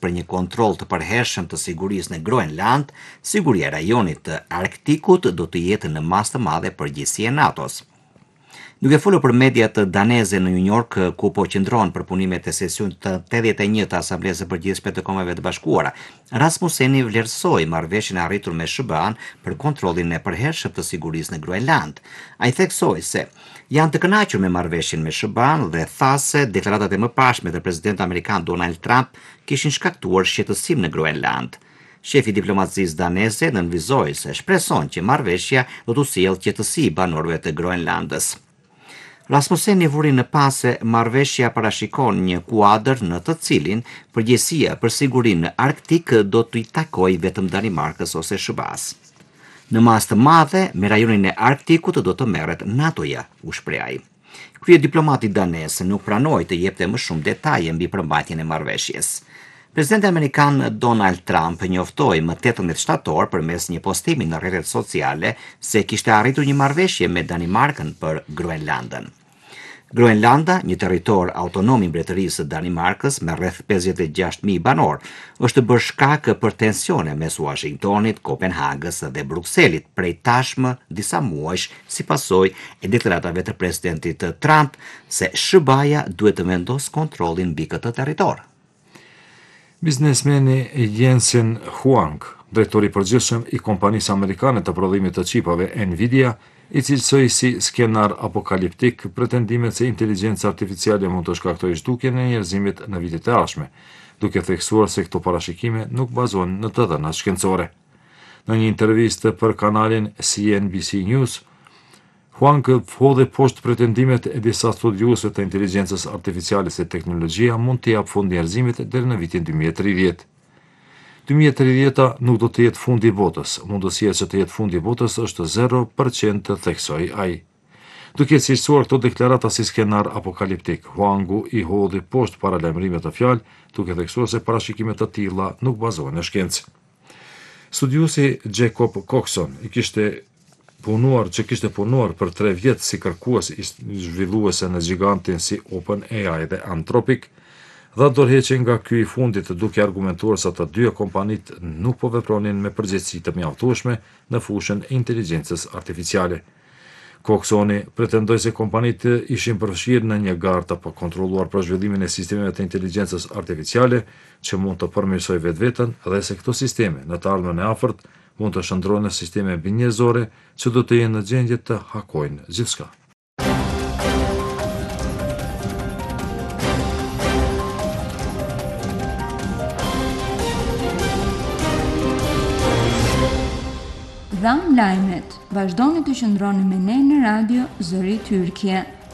për një kontroll të përhershëm të sigurisë në Groenland, siguria e rajonit të Arktikut do të jetë në masë të madhe përgjegjësia e NATO-s. Duke folur për mediat daneze në New York, ku po qëndron për punimet e sesionit të 81 të Asamblesë së Përgjithshme të Kombeve të Bashkuara, Rasmusseni vlerësoi marrëveshjen e arritur me SBA-n për kontrollin e përhershëm të sigurisë në Groenland. Ai theksoi se janë të kënaqur me marrëveshjen me SBA-n dhe tha se deklaratat e mëparshme të presidentit amerikan Donald Trump kishin shkaktuar shqetësim në Groenland. Shefi i diplomacisë daneze nënvizoi se shpreson që marrëveshja do të sjellë qetësi banorëve të Groenlandës. Rasmusseni vuri në pas se marrëveshja parashikon një kuadër në të cilin përgjegjësia për sigurinë në Arktik do t'i takojë vetëm Danimarkës ose SBA-s. Në masë të madhe, me rajonin e Arktikut do të merret NATO-ja, u shpreh ai. Kryediplomati danez nuk pranoi të jepte më shumë detaje mbi përmbajtjen e marrëveshjes. Presidenti amerikan Donald Trump njoftoi më 18 shtator përmes një postimi në rrjetet sociale se kishte arritur një marrëveshje me Danimarkën për Groenlandën. Groenlanda, një territor autonom i mbretërisë së Danimarkës me rreth 56.000 banor, është bërë shkak për tensione mes Washingtonit, Kopenhagës dhe Brukselit prej tashmë disa muajsh si pasojë e deklaratave të presidentit Trump se SBA-ja duhet të vendos kontrollin mbi këtë territor. Biznesmeni Jensen Huang, drejtori i përgjithshëm i kompanisë amerikane të prodhimit të çipave Nvidia, i cilësoi si skenar apokaliptik pretendimet se inteligjenca artificiale mund të shkaktojë zhdukjen e njerëzimit në vitet e ardhshme, duke theksuar se këto parashikime nuk bazohen në të dhënat shkencore. Në një intervistë për kanalin CNBC News, Huang hodhi poshtë pretendimet e disa studiuesve të inteligjencës artificiale se teknologjia mund të japë fund njerëzimit deri në vitin 2030. 2030-a nuk do të jetë fundi i botës. Mundësia që të jetë fundi i botës është 0%, theksoi ai. Duke cilësuar këto deklarata si skenar apokaliptik, Huangu i hodhi poshtë para lajmërime të fjalë, duke theksuar se parashikimet të tilla nuk bazohen në shkencë. Studiuesi Jacob Coxon që kishte punuar për 3 vjet si kërkues i zhvilluese në gigantin si OpenAI dhe Anthropic, dha dorëheqje nga ky i fundit duke argumentuar se të dyja kompanitë nuk po vepronin me përgjegjësi të mjaftueshme në fushën e inteligjencës artificiale. Coxoni pretendoi se kompanitë ishin përfshirë në një garë të kontrolluar për zhvillimin e sistemeve të inteligjencës artificiale që mund të përmirësojë vetveten dhe se këto sisteme në të ardhmen e afërt mund të shndrohen në sisteme binjezore që do të jenë në gjendje të hakojnë gjithçka. Dham lajmet. Vazhdoni të qëndroni me ne në radio Zëri Tyrkje.